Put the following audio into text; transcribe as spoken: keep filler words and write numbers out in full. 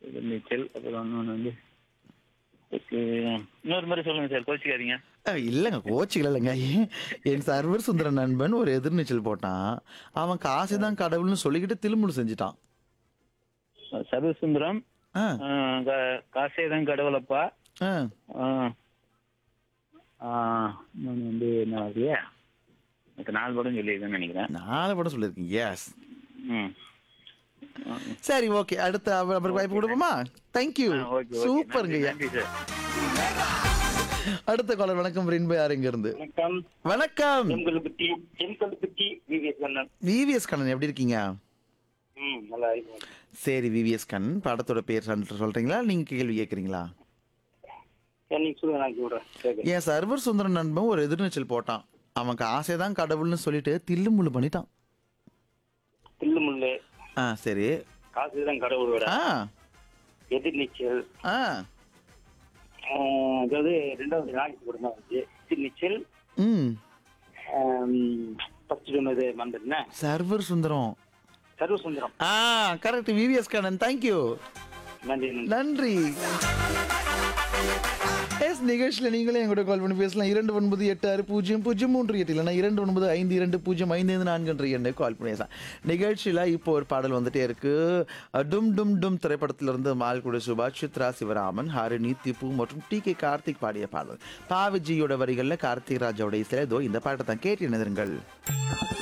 நீச்சல் அப்புறம் இன்னொன்று வந்து ஓகே. இன்னொரு மாதிரி சொல்லுங்க சார், கோச்சிக்காதீங்க. அ இல்லங்க கோச்சுக்கல இல்லங்க. என் சர்வர் சுந்தர நண்பன் ஒரு எதிர்நீச்சல் போட்டான். அவன் காசு தான் கடவுள்னு சொல்லிக்கிட்டு தில்லுமுல்லு செஞ்சுட்டான். சர்வசுந்தரம், ஆ, ஆ, கா- காசே தான் கடவுளப்பா. ஆ. ஆ, ஆ, இன்னொன்று வந்து என்ன ஆகுது, எனக்கு நாலு படம் சொல்லியிருக்கேன்னு நினைக்கிறேன். நாலு படம் சொல்லியிருக்கீங்க. எஸ். ம். ஆ, சரி ஓகே. அடுத்த அவ- அவருக்கு வாய்ப்பு ஓகே. கொடுப்போமா? தேங்க்யூ. ஆ, ஓகே ஓகே. நன்றி சூப்பருங்கய்யா. நன்றி சார். அடுத்த காலர் வணக்கம் ரெயின்போ யார் இங்க இருந்து? வணக்கம். வணக்கம். செங்கல்பட்டி செங்கல்பட்டி விவிஎஸ் கண்ணன். விவிஎஸ் கண்ணன் எப்படி இருக்கீங்க? ம் நல்லா இருக்கும். சரி விவிஎஸ் கண்ணன் படத்தோட பேர் சொல்ற- சொல்றீங்களா நீங்க கேள்வி கேட்குறீங்களா? சரி நீங்க சொல்லுங்க, நான் சொல்றேன் கேட்குறேன். என் சர்வர் சுந்தரன் நண்பன் ஒரு எதிர்நீச்சல் போட்டான். அவன் காசே தான் கடவுள்னு சொல்லிட்டு தில்லுமுல்லு பண்ணிட்டான். தில்லு முள்ளு, ஆ சரி. காசு தான் கடவுளோட ஆ எதிர்நீச்சல். ஆ ஆஹ், அதாவது ரெண்டாவது நாளைக்கு கூட தான் வந்துச்சு எதிர்நீச்சல். ம் ஃபர்ஸ்ட் சொன்னது மறந்துட்டேன். சர்வர் சுந்தரம். சர்வசுந்தரம். ஆ கரெக்ட் விவிஎஸ் கண்ணன் தேங்க்யூ. நன்றி நன்றி. நன்றி. எஸ் நிகழ்ச்சியில் நீங்களே எங்கூட கால் பண்ணி பேசலாம். இரண்டு ஒன்பது எட்டு ஆறு பூஜ்ஜியம் பூஜ்ஜியம் மூன்று எட்டு இல்லைனா இரண்டு ஒன்பது ஐந்து இரண்டு பூஜ்ஜியம் ஐந்து ஐந்து நான்கு என்ற எண்ணை கால் பண்ணி பேசலாம். நிகழ்ச்சியில் இப்போ ஒரு பாடல் வந்துட்டே இருக்கு. டும் டும் டும் திரைப்படத்திலிருந்து மால்குடி சுபாஷ், சித்ரா சிவராமன், ஹரிணி, திப்பு மற்றும் டி கே கார்த்திக் பாடிய பாடல். பாவிஜியோட வரிகளில் கார்த்திக் ராஜாவோட இசையில இதோ இந்த பாட்டை தான் கேட்டு இணைந்திருங்கள்.